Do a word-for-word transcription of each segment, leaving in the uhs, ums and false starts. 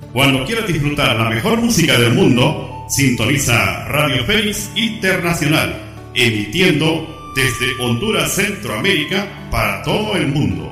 Cuando quieras disfrutar la mejor música del mundo, sintoniza Radio Fénix Internacional, emitiendo desde Honduras, Centroamérica, para todo el mundo.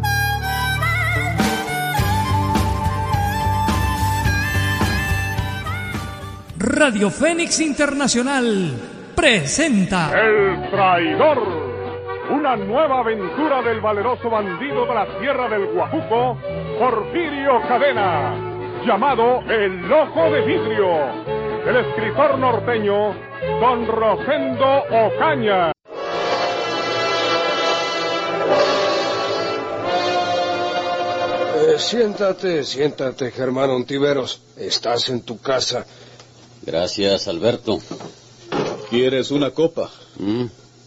Radio Fénix Internacional presenta El Traidor. Una nueva aventura del valeroso bandido de la tierra del Guajuco, Porfirio Cadena, llamado El Ojo de Vidrio, del escritor norteño Don Rosendo Ocaña. Eh, siéntate, siéntate, Germán Ontiveros. Estás en tu casa. Gracias, Alberto. ¿Quieres una copa? Mm.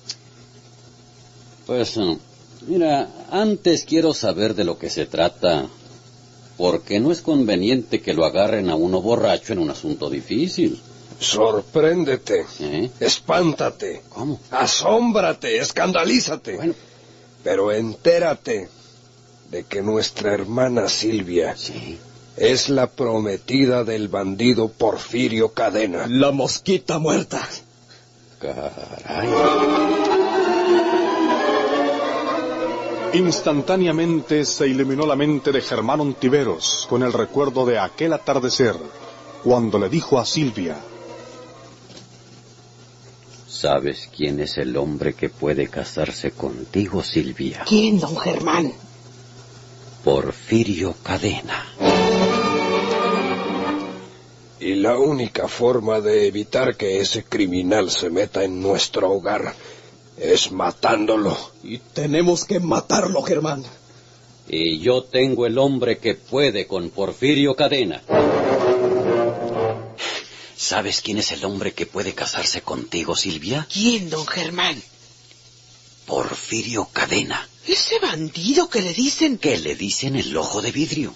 Pues, mira, antes quiero saber de lo que se trata, porque no es conveniente que lo agarren a uno borracho en un asunto difícil. Sorpréndete, ¿Eh? Espántate, ¿Cómo? Asómbrate, escandalízate. Bueno. Pero entérate de que nuestra hermana Silvia Sí. es la prometida del bandido Porfirio Cadena. La mosquita muerta. Caray. Instantáneamente se iluminó la mente de Germán Ontiveros con el recuerdo de aquel atardecer, cuando le dijo a Silvia: ¿Sabes quién es el hombre que puede casarse contigo, Silvia? ¿Quién, don Germán? Porfirio Cadena. Y la única forma de evitar que ese criminal se meta en nuestro hogar es matándolo. Y tenemos que matarlo, Germán. Y yo tengo el hombre que puede con Porfirio Cadena. ¿Sabes quién es el hombre que puede casarse contigo, Silvia? ¿Quién, don Germán? Porfirio Cadena. Ese bandido que le dicen... Que le dicen el Ojo de Vidrio.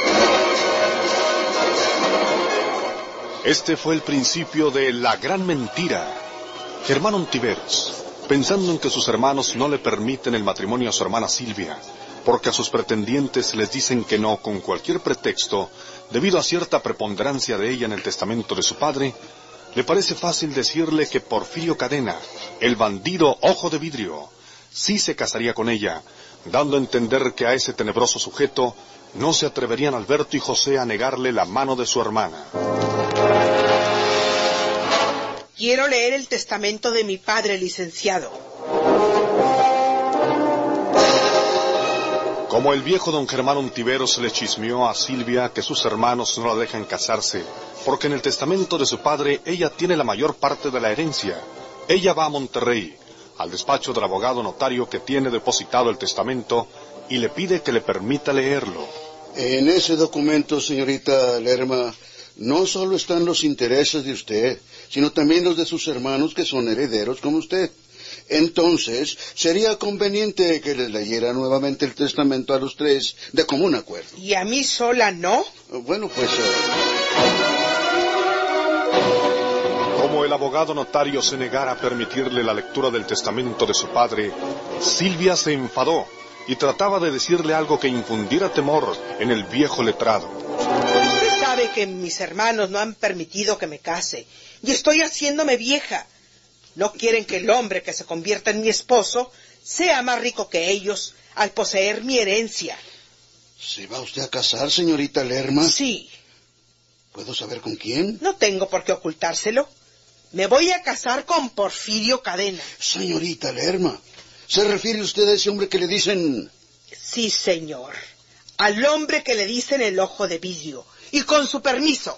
Este fue el principio de la gran mentira. Germán Ontiveros, pensando en que sus hermanos no le permiten el matrimonio a su hermana Silvia, porque a sus pretendientes les dicen que no con cualquier pretexto, debido a cierta preponderancia de ella en el testamento de su padre, le parece fácil decirle que Porfirio Cadena, el bandido Ojo de Vidrio, sí se casaría con ella, dando a entender que a ese tenebroso sujeto no se atreverían Alberto y José a negarle la mano de su hermana. Quiero leer el testamento de mi padre, licenciado. Como el viejo don Germán Ontiveros le chismeó a Silvia que sus hermanos no la dejan casarse, porque en el testamento de su padre ella tiene la mayor parte de la herencia, ella va a Monterrey, al despacho del abogado notario que tiene depositado el testamento, y le pide que le permita leerlo. En ese documento, señorita Lerma, no solo están los intereses de usted, sino también los de sus hermanos que son herederos como usted. Entonces, sería conveniente que les leyera nuevamente el testamento a los tres de común acuerdo. ¿Y a mí sola no? Bueno, pues... Uh... Como el abogado notario se negara a permitirle la lectura del testamento de su padre, Silvia se enfadó y trataba de decirle algo que infundiera temor en el viejo letrado. Usted sabe que mis hermanos no han permitido que me case, y estoy haciéndome vieja. No quieren que el hombre que se convierta en mi esposo sea más rico que ellos al poseer mi herencia. ¿Se va usted a casar, señorita Lerma? Sí. ¿Puedo saber con quién? No tengo por qué ocultárselo. Me voy a casar con Porfirio Cadena. Señorita Lerma, ¿se refiere usted a ese hombre que le dicen...? Sí, señor. Al hombre que le dicen el Ojo de Vidrio. Y con su permiso.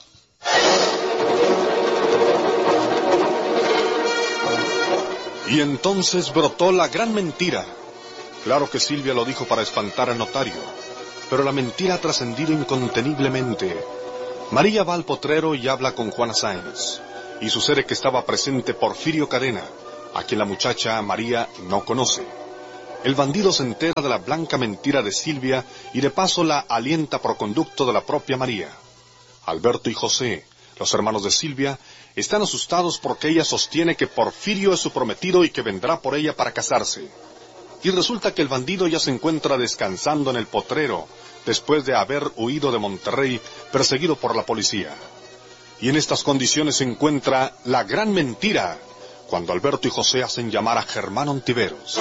Y entonces brotó la gran mentira. Claro que Silvia lo dijo para espantar al notario, pero la mentira ha trascendido inconteniblemente. María va al potrero y habla con Juana Sáenz, y sucede que estaba presente Porfirio Cadena, a quien la muchacha María no conoce. El bandido se entera de la blanca mentira de Silvia y de paso la alienta por conducto de la propia María. Alberto y José, los hermanos de Silvia, están asustados porque ella sostiene que Porfirio es su prometido y que vendrá por ella para casarse. Y resulta que el bandido ya se encuentra descansando en el potrero, después de haber huido de Monterrey perseguido por la policía. Y en estas condiciones se encuentra la gran mentira cuando Alberto y José hacen llamar a Germán Ontiveros.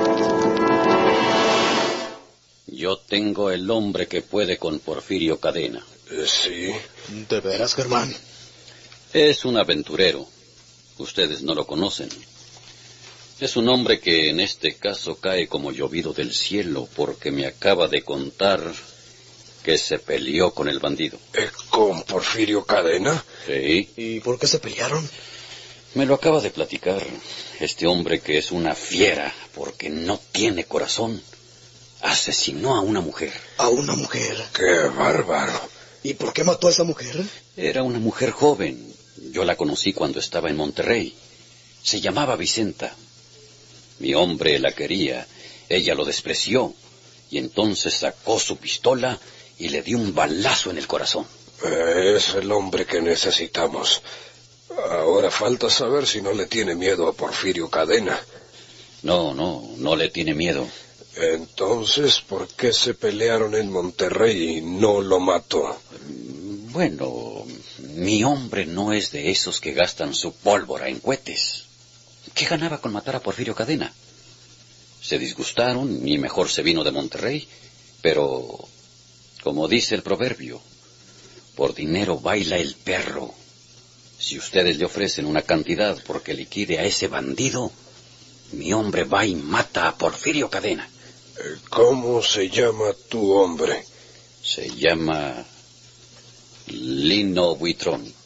Yo tengo el hombre que puede con Porfirio Cadena. Eh, sí. ¿De veras, Germán? Es un aventurero. Ustedes no lo conocen. Es un hombre que en este caso cae como llovido del cielo porque me acaba de contar que se peleó con el bandido. ¿Eh, ¿Con Porfirio Cadena? Sí. ¿Y por qué se pelearon? Me lo acaba de platicar. Este hombre que es una fiera porque no tiene corazón, asesinó a una mujer. ¿A una mujer? ¡Qué bárbaro! ¿Y por qué mató a esa mujer? Era una mujer joven. Yo la conocí cuando estaba en Monterrey. Se llamaba Vicenta. Mi hombre la quería. Ella lo despreció. Y entonces sacó su pistola y le dio un balazo en el corazón. Es el hombre que necesitamos. Ahora falta saber si no le tiene miedo a Porfirio Cadena. No, no, no le tiene miedo. Entonces, ¿por qué se pelearon en Monterrey y no lo mató? Bueno, mi hombre no es de esos que gastan su pólvora en cohetes. ¿Qué ganaba con matar a Porfirio Cadena? Se disgustaron y mejor se vino de Monterrey, pero, como dice el proverbio, por dinero baila el perro. Si ustedes le ofrecen una cantidad porque liquide a ese bandido, mi hombre va y mata a Porfirio Cadena. ¿Cómo se llama tu hombre? Se llama Lino Buitrón.